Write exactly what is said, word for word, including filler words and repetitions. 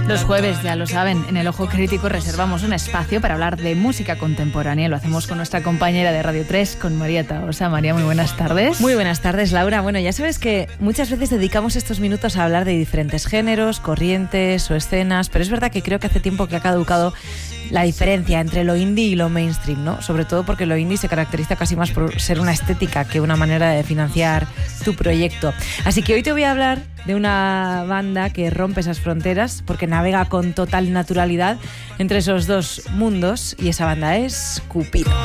Los jueves, ya lo saben, en el Ojo Crítico reservamos un espacio para hablar de música contemporánea. Lo hacemos con nuestra compañera de Radio tres, con María Tahosa. María, muy buenas tardes. Muy buenas tardes, Laura. Bueno, ya sabes que muchas veces dedicamos estos minutos a hablar de diferentes géneros, corrientes o escenas, pero es verdad que creo que hace tiempo que ha caducado la diferencia entre lo indie y lo mainstream, ¿no? Sobre todo porque lo indie se caracteriza casi más por ser una estética que una manera de financiar tu proyecto. Así que hoy te voy a hablar de una banda que rompe esas fronteras porque navega con total naturalidad entre esos dos mundos, y esa banda es Cupido.